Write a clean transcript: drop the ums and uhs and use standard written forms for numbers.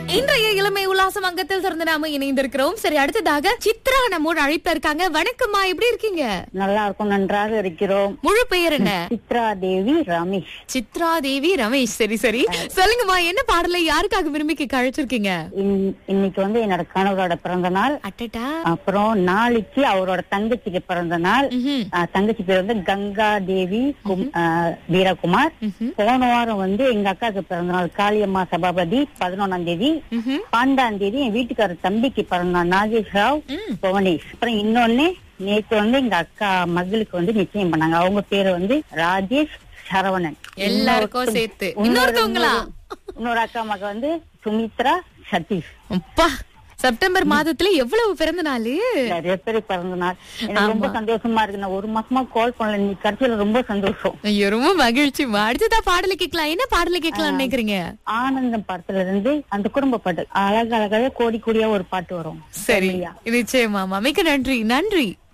இன்றைய இளமை உல்லாசம் அங்கத்தில் திறந்து நாம இணைந்திருக்கிறோம். சரி, அடுத்ததாக சித்ரா நம்மோட அழைப்புல இருக்காங்க. வணக்கம்மா, எப்படி இருக்கீங்க? நல்லா இருக்கும், நன்றாக இருக்கிறோம். முழு பெயர் என்ன? சித்ரா தேவி ரமேஷ். சித்ரா தேவி ரமேஷ். சரி சரி, சொல்லுங்கம்மா, என்ன பாடலை யாருக்காக விரும்பி கேட்க அழைச்சிருக்கீங்க? இன்னைக்கு வந்து என்னோட கணவரோட பிறந்த நாள். அட்டட்டா. அப்புறம் நாளைக்கு அவரோட தங்கச்சிக்கு பிறந்த நாள். தங்கச்சி பேர் வந்து கங்கா தேவி வீரகுமார். போன வாரம் வந்து எங்க அக்காவுக்கு பிறந்த நாள் காளியம்மா சபாபதி 11ஆம் தேதி. 12ஆம் தேதி என் வீட்டுக்காரர் தம்பிக்கு பிறந்த நாள் நாகேஷ் ராவ் புவனேஷ். அப்புறம் இன்னொன்னு நேற்று வந்து எங்க அக்கா மகளுக்கு வந்து நிச்சயம் பண்ணாங்க. அவங்க பேரு வந்து ராஜேஷ் சரவணன். எல்லாருக்கும் சேர்த்து இன்னொரு அக்கா மக வந்து சுமித்ரா சதீஷ். அப்பா, செப்டம்பர் மாதத்துல எவ்வளவு பிறந்த நாள்! நிறைய பேர் பிறந்த நாள். எனக்கு ரொம்ப சந்தோஷமா இருக்கு. நான் ஒரு மாசமா கால் பண்ணல, நீ கடைசியில ரொம்ப சந்தோஷம். ஐயோ, ரொம்ப மகிழ்ச்சி. அடுத்ததா பாடலை கேட்கலாம். என்ன பாடலை கேட்கலாம் நினைக்கிறீங்க? ஆனந்தம் படத்துல இருந்து அந்த குடும்ப பாட்டு அழகழகாக கோடி கோடியா ஒரு பாட்டு வரும். சரி, நிச்சயமா. மிக்க நன்றி. நன்றி.